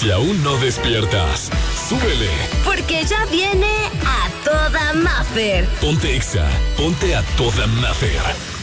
Si aún no despiertas, súbele. Porque ya viene A Toda Maffer. Ponte Exa, ponte a toda Maffer.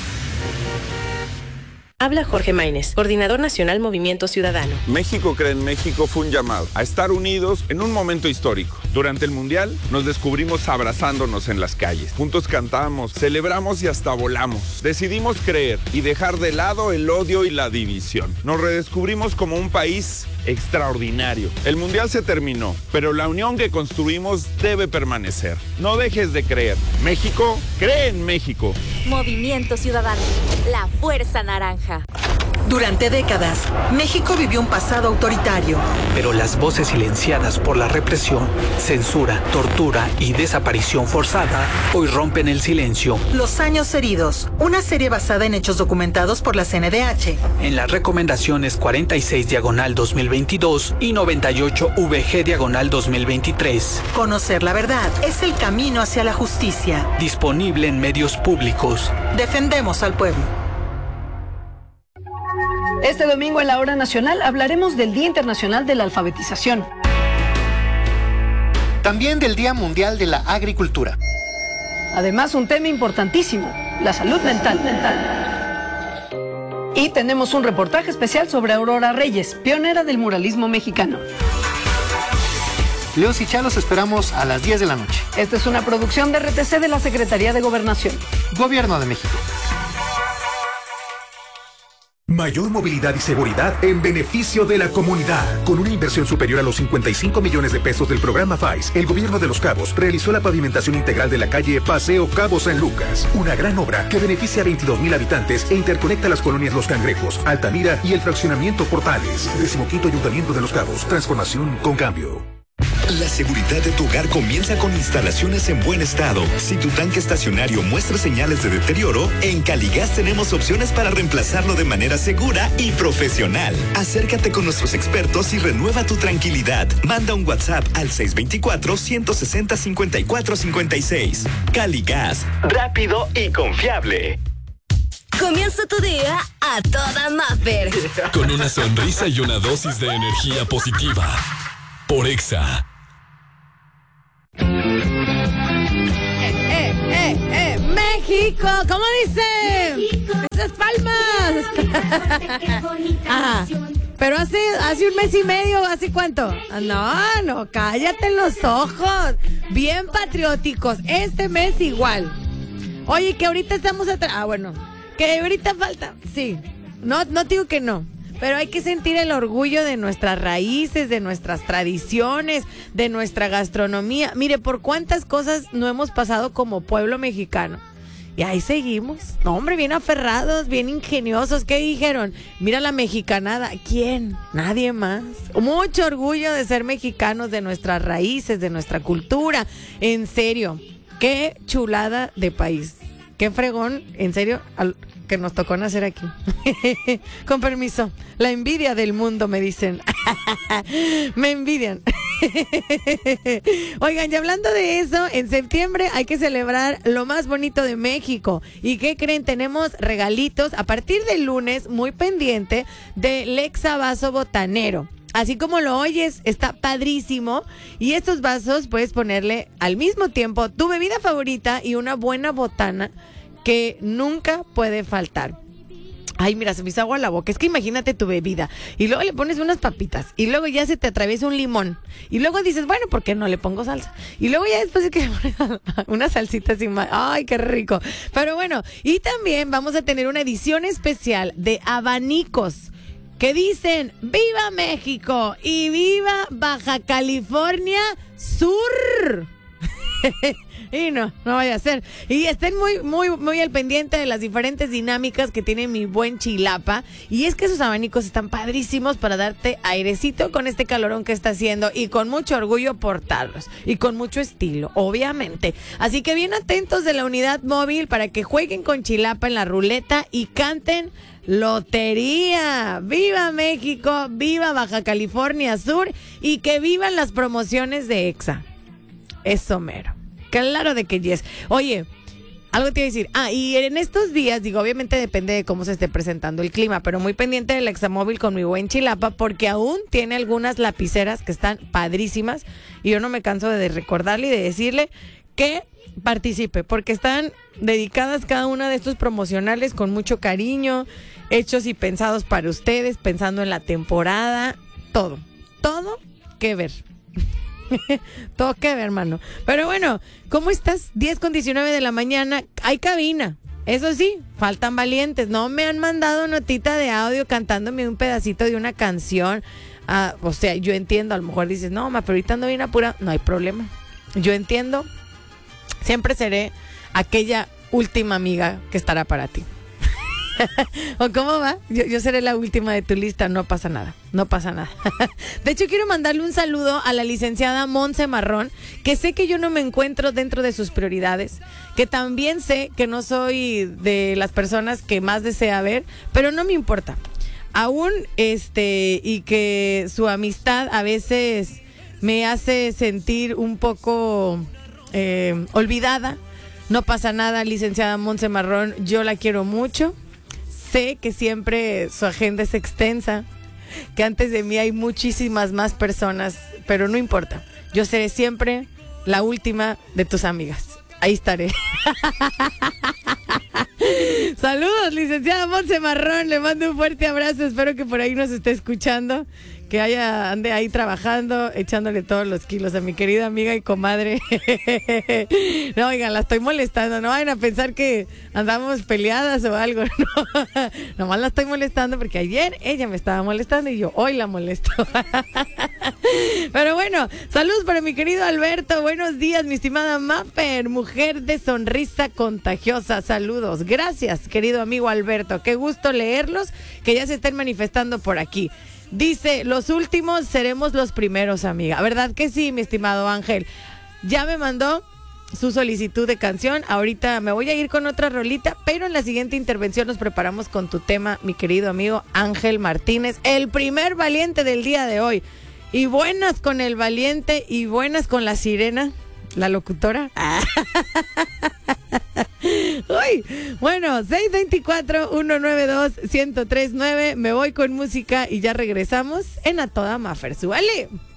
Habla Jorge Maínez, coordinador nacional Movimiento Ciudadano. México cree en México fue un llamado a estar unidos en un momento histórico. Durante el Mundial nos descubrimos abrazándonos en las calles. Juntos cantamos, celebramos y hasta volamos. Decidimos creer y dejar de lado el odio y la división. Nos redescubrimos como un país extraordinario. El Mundial se terminó, pero la unión que construimos debe permanecer. No dejes de creer. México cree en México. Movimiento Ciudadano, la fuerza naranja. Durante décadas, México vivió un pasado autoritario. Pero las voces silenciadas por la represión, censura, tortura y desaparición forzada hoy rompen el silencio. Los años heridos, una serie basada en hechos documentados por la CNDH. En las recomendaciones 46/2022 y 98/VG/2023. Conocer la verdad es el camino hacia la justicia. Disponible en medios públicos. Defendemos al pueblo. Este domingo en la Hora Nacional hablaremos del Día Internacional de la Alfabetización. También del Día Mundial de la Agricultura. Además, un tema importantísimo, la salud mental. Y tenemos un reportaje especial sobre Aurora Reyes, pionera del muralismo mexicano. Leos y Chá los esperamos a las 10 de la noche. Esta es una producción de RTC de la Secretaría de Gobernación. Gobierno de México. Mayor movilidad y seguridad en beneficio de la comunidad. Con una inversión superior a los 55 millones de pesos del programa FAIS, el gobierno de Los Cabos realizó la pavimentación integral de la calle Paseo Cabo San Lucas. Una gran obra que beneficia a 22,000 habitantes e interconecta las colonias Los Cangrejos, Altamira y el fraccionamiento Portales. 15º Ayuntamiento de Los Cabos. Transformación con cambio. La seguridad de tu hogar comienza con instalaciones en buen estado. Si tu tanque estacionario muestra señales de deterioro, en Caligas tenemos opciones para reemplazarlo de manera segura y profesional. Acércate con nuestros expertos y renueva tu tranquilidad. Manda un WhatsApp al 624-160-5456. Caligas, rápido y confiable. Comienza tu día A Toda Maffer. Con una sonrisa y una dosis de energía positiva. Por Exa. México, ¿cómo dice? Esas palmas. Pero hace un mes y medio, ¿hace cuánto? No, cállate los ojos. Bien patrióticos, este mes igual. Oye, que ahorita estamos atrás. Bueno, que ahorita falta. Sí, no digo que no. Pero hay que sentir el orgullo de nuestras raíces, de nuestras tradiciones, de nuestra gastronomía. Mire, por cuántas cosas no hemos pasado como pueblo mexicano. Y ahí seguimos. No, hombre, bien aferrados, bien ingeniosos. ¿Qué dijeron? Mira la mexicanada. ¿Quién? Nadie más. Mucho orgullo de ser mexicanos, de nuestras raíces, de nuestra cultura. En serio, qué chulada de país. Qué fregón, en serio, que nos tocó nacer aquí. Con permiso. La envidia del mundo, me dicen. Me envidian. Oigan, y hablando de eso, en septiembre hay que celebrar lo más bonito de México. ¿Y qué creen? Tenemos regalitos a partir del lunes, muy pendiente, de Lexa Vaso Botanero. Así como lo oyes, está padrísimo. Y estos vasos puedes ponerle al mismo tiempo tu bebida favorita y una buena botana que nunca puede faltar. Ay, mira, se me hizo agua la boca. Es que imagínate tu bebida y luego le pones unas papitas y luego ya se te atraviesa un limón y luego dices, bueno, ¿por qué no le pongo salsa? Y luego ya después de que una salsita sin más. Ay, qué rico. Pero bueno, y también vamos a tener una edición especial de abanicos que dicen ¡Viva México! Y ¡Viva Baja California Sur! Y no vaya a ser. Y estén muy al pendiente de las diferentes dinámicas que tiene mi buen Chilapa. Y es que esos abanicos están padrísimos para darte airecito con este calorón que está haciendo y con mucho orgullo portarlos. Y con mucho estilo, obviamente. Así que bien atentos de la unidad móvil para que jueguen con Chilapa en la ruleta y canten lotería. ¡Viva México! ¡Viva Baja California Sur! Y que vivan las promociones de Exa. Eso mero. Claro de que yes. Oye, Algo te iba a decir. Y en estos días, digo, obviamente depende de cómo se esté presentando el clima, pero muy pendiente del Examóvil con mi buen Chilapa, porque aún tiene algunas lapiceras que están padrísimas y yo no me canso de recordarle y de decirle que participe, porque están dedicadas cada una de estos promocionales con mucho cariño, hechos y pensados para ustedes, pensando en la temporada, todo que ver. Todo que ver, hermano. Pero bueno, ¿cómo estás? 10:19 de la mañana. Hay cabina. Eso sí, faltan valientes. No me han mandado notita de audio cantándome un pedacito de una canción. O sea, yo entiendo. A lo mejor dices, no, pero ahorita ando bien apurado. No hay problema. Yo entiendo. Siempre seré aquella última amiga que estará para ti. ¿O cómo va? Yo seré la última de tu lista, no pasa nada. De hecho, quiero mandarle un saludo a la licenciada Monse Marrón, que sé que yo no me encuentro dentro de sus prioridades, que también sé que no soy de las personas que más desea ver, pero no me importa. Aún y que su amistad a veces me hace sentir un poco olvidada. No pasa nada, licenciada Monse Marrón, yo la quiero mucho. Sé que siempre su agenda es extensa, que antes de mí hay muchísimas más personas, pero no importa. Yo seré siempre la última de tus amigas. Ahí estaré. Saludos, licenciada Monse Marrón. Le mando un fuerte abrazo. Espero que por ahí nos esté escuchando. Que ande ahí trabajando, echándole todos los kilos a mi querida amiga y comadre. No, oigan, la estoy molestando. No vayan a pensar que andamos peleadas o algo. No, nomás la estoy molestando porque ayer ella me estaba molestando y yo hoy la molesto. Pero bueno, saludos para mi querido Alberto. Buenos días, mi estimada Mapper, mujer de sonrisa contagiosa. Saludos. Gracias, querido amigo Alberto. Qué gusto leerlos, que ya se estén manifestando por aquí. Dice, los últimos seremos los primeros, amiga. ¿Verdad que sí, mi estimado Ángel? Ya me mandó su solicitud de canción. Ahorita me voy a ir con otra rolita, pero en la siguiente intervención nos preparamos con tu tema, mi querido amigo Ángel Martínez, el primer valiente del día de hoy. Y buenas con el valiente y buenas con la sirena, la locutora. Uy, bueno, 624-192-1039. Me voy con música y ya regresamos en A Toda Maffer. ¡Súbale!